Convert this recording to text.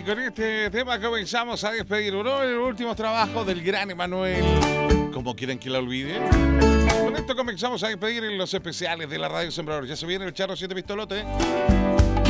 y con este tema comenzamos a despedir uno de los últimos trabajos del gran Emanuel. ¿Cómo quieren que la olviden? Con esto comenzamos a despedir en los especiales de la Radio Sembrador. Ya se viene el Charro 7 Pistolote.